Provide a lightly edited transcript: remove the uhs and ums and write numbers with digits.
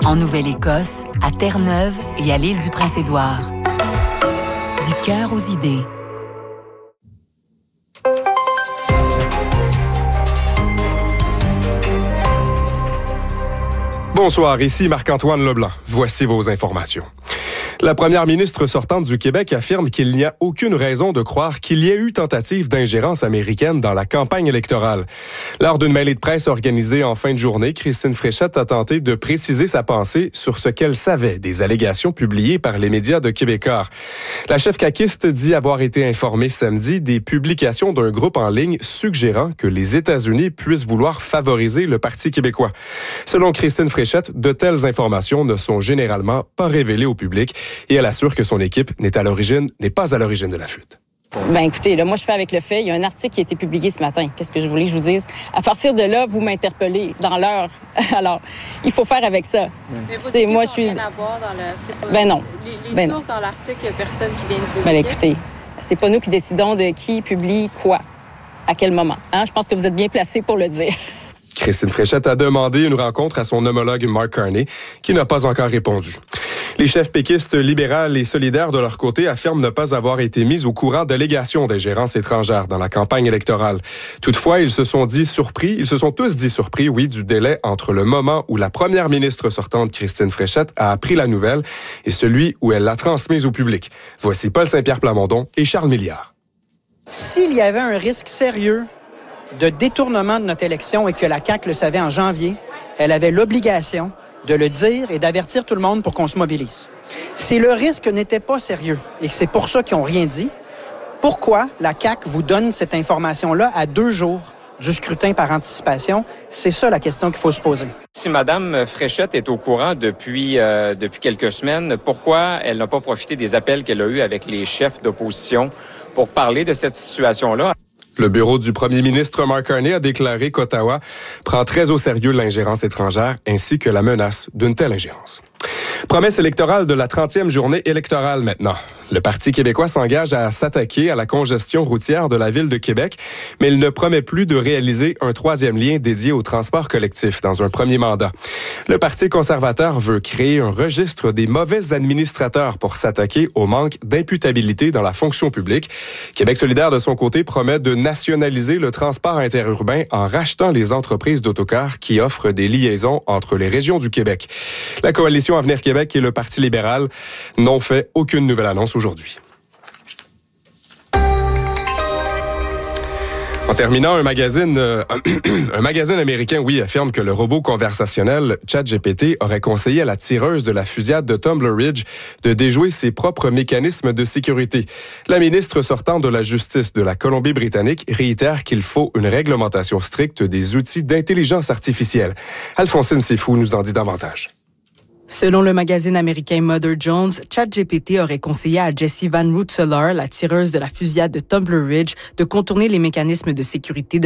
En Nouvelle-Écosse, à Terre-Neuve et à l'île du Prince-Édouard. Du cœur aux idées. Bonsoir, ici Marc-Antoine Leblanc. Voici vos informations. La première ministre sortante du Québec affirme qu'il n'y a aucune raison de croire qu'il y ait eu tentative d'ingérence américaine dans la campagne électorale. Lors d'une mêlée de presse organisée en fin de journée, Christine Fréchette a tenté de préciser sa pensée sur ce qu'elle savait des allégations publiées par les médias de Québécois. La chef caquiste dit avoir été informée samedi des publications d'un groupe en ligne suggérant que les États-Unis puissent vouloir favoriser le Parti québécois. Selon Christine Fréchette, de telles informations ne sont généralement pas révélées au public et elle assure que son équipe n'est pas à l'origine de la fuite. Ben écoutez, là, moi je fais avec le fait. Il y a un article qui a été publié ce matin. Qu'est-ce que je voulais que je vous dise? À partir de là, vous m'interpellez dans l'heure. Alors, il faut faire avec ça. Mais c'est moi, je suis. Rien à voir dans le... c'est pas... Ben non. Les sources dans l'article, il n'y a personne qui vient de vous Ben dire. écoutez, c'est pas nous qui décidons de qui publie quoi, à quel moment. Hein? Je pense que vous êtes bien placé pour le dire. Christine Fréchette a demandé une rencontre à son homologue Mark Carney, qui n'a pas encore répondu. Les chefs péquistes libérales et solidaires de leur côté affirment ne pas avoir été mis au courant d'allégations d'ingérence étrangère dans la campagne électorale. Toutefois, ils se sont tous dit surpris, du délai entre le moment où la première ministre sortante Christine Fréchette a appris la nouvelle et celui où elle l'a transmise au public. Voici Paul Saint-Pierre Plamondon et Charles Milliard. S'il y avait un risque sérieux de détournement de notre élection et que la CAQ le savait en janvier, elle avait l'obligation de le dire et d'avertir tout le monde pour qu'on se mobilise. Si le risque n'était pas sérieux et que c'est pour ça qu'ils n'ont rien dit, pourquoi la CAQ vous donne cette information-là à 2 jours du scrutin par anticipation? C'est ça la question qu'il faut se poser. Si Mme Fréchette est au courant depuis quelques semaines, pourquoi elle n'a pas profité des appels qu'elle a eus avec les chefs d'opposition pour parler de cette situation-là? Le bureau du premier ministre Mark Carney a déclaré qu'Ottawa prend très au sérieux l'ingérence étrangère ainsi que la menace d'une telle ingérence. Promesse électorale de la 30e journée électorale maintenant. Le Parti québécois s'engage à s'attaquer à la congestion routière de la ville de Québec, mais il ne promet plus de réaliser un 3e lien dédié au transport collectif dans un premier mandat. Le Parti conservateur veut créer un registre des mauvais administrateurs pour s'attaquer au manque d'imputabilité dans la fonction publique. Québec solidaire, de son côté, promet de nationaliser le transport interurbain en rachetant les entreprises d'autocars qui offrent des liaisons entre les régions du Québec. La coalition Avenir Québec et le Parti libéral n'ont fait aucune nouvelle annonce aujourd'hui. En terminant, un magazine américain, affirme que le robot conversationnel ChatGPT aurait conseillé à la tireuse de la fusillade de Tumbler Ridge de déjouer ses propres mécanismes de sécurité. La ministre sortante de la Justice de la Colombie-Britannique réitère qu'il faut une réglementation stricte des outils d'intelligence artificielle. Alphonsine Sifou nous en dit davantage. Selon le magazine américain Mother Jones, ChatGPT aurait conseillé à Jessie Van Rensselaer, la tireuse de la fusillade de Tumbler Ridge, de contourner les mécanismes de sécurité de